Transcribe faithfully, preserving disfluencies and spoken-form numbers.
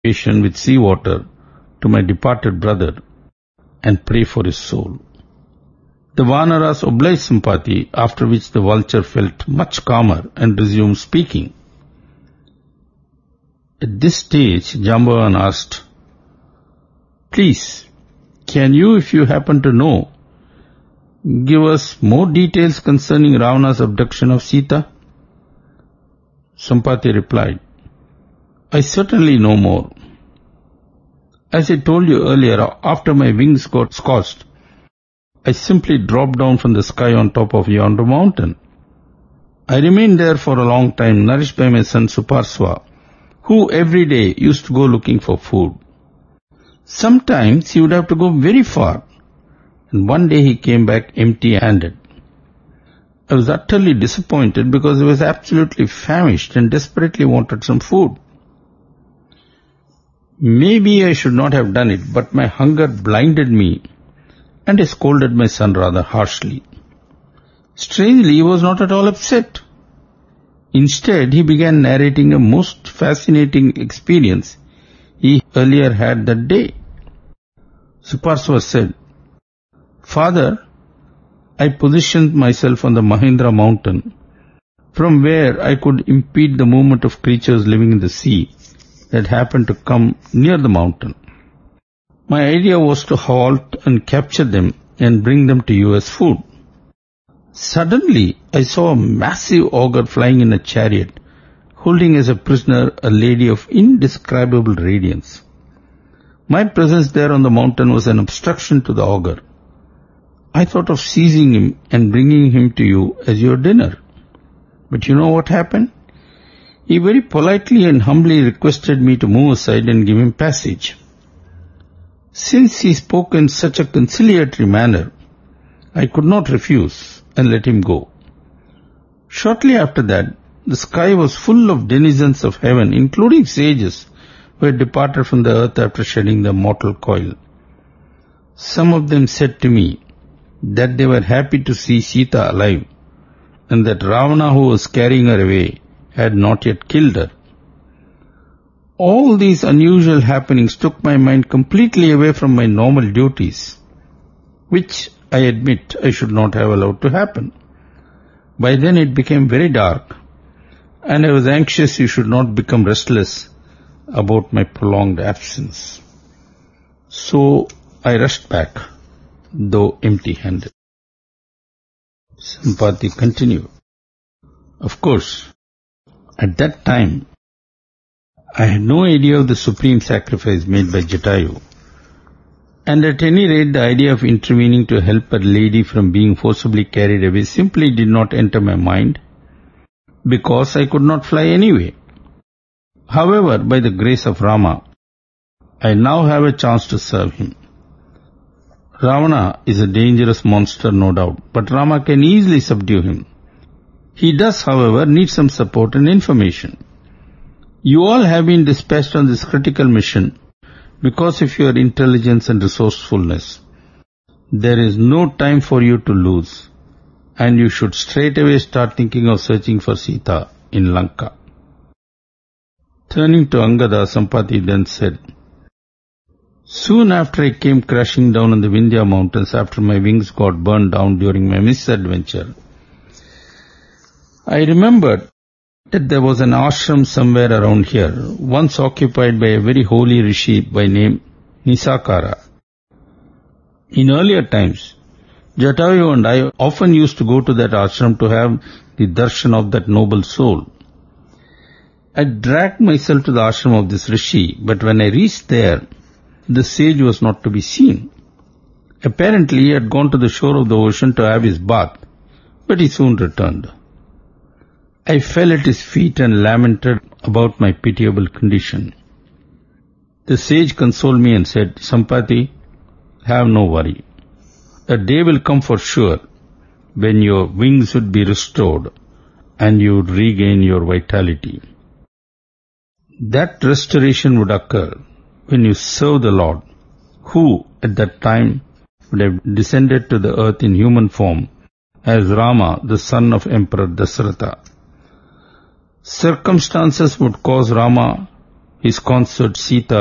with seawater to my departed brother and pray for his soul. The Vanaras obliged Sampati, after which the vulture felt much calmer and resumed speaking. At this stage, Jambavan asked, "Please, can you, if you happen to know, give us more details concerning Ravana's abduction of Sita?" Sampati replied, "I certainly know more. As I told you earlier, after my wings got scorched, I simply dropped down from the sky on top of yonder mountain. I remained there for a long time, nourished by my son Suparsva, who every day used to go looking for food. Sometimes he would have to go very far, and one day he came back empty-handed. I was utterly disappointed because I was absolutely famished and desperately wanted some food. Maybe I should not have done it, but my hunger blinded me, and I scolded my son rather harshly. Strangely, he was not at all upset. Instead, he began narrating a most fascinating experience he earlier had that day. Suparsva said, "Father, I positioned myself on the Mahendra mountain, from where I could impede the movement of creatures living in the sea that happened to come near the mountain. My idea was to halt and capture them and bring them to you as food. Suddenly, I saw a massive ogre flying in a chariot, holding as a prisoner a lady of indescribable radiance. My presence there on the mountain was an obstruction to the ogre. I thought of seizing him and bringing him to you as your dinner. But you know what happened? He very politely and humbly requested me to move aside and give him passage. Since he spoke in such a conciliatory manner, I could not refuse and let him go. Shortly after that, the sky was full of denizens of heaven, including sages who had departed from the earth after shedding the mortal coil. Some of them said to me that they were happy to see Sita alive, and that Ravana, who was carrying her away, had not yet killed her. All these unusual happenings took my mind completely away from my normal duties, which I admit I should not have allowed to happen. By then it became very dark, and I was anxious you should not become restless about my prolonged absence. So I rushed back, though empty-handed." Sampati continued, "Of course, at that time, I had no idea of the supreme sacrifice made by Jatayu, and at any rate the idea of intervening to help a lady from being forcibly carried away simply did not enter my mind, because I could not fly anyway. However, by the grace of Rama, I now have a chance to serve him. Ravana is a dangerous monster, no doubt, but Rama can easily subdue him. He does, however, need some support and information. You all have been dispatched on this critical mission because of your intelligence and resourcefulness. There is no time for you to lose, and you should straightaway start thinking of searching for Sita in Lanka." Turning to Angada, Sampati then said, "Soon after I came crashing down on the Vindhya mountains after my wings got burned down during my misadventure, I remembered that there was an ashram somewhere around here, once occupied by a very holy rishi by name Nisakara. In earlier times, Jatayu and I often used to go to that ashram to have the darshan of that noble soul. I dragged myself to the ashram of this rishi, but when I reached there, the sage was not to be seen. Apparently he had gone to the shore of the ocean to have his bath, but he soon returned. I fell at his feet and lamented about my pitiable condition. The sage consoled me and said, 'Sampati, have no worry. A day will come for sure when your wings would be restored and you would regain your vitality. That restoration would occur when you serve the Lord, who at that time would have descended to the earth in human form as Rama, the son of Emperor Dasharatha. Circumstances would cause Rama his consort Sita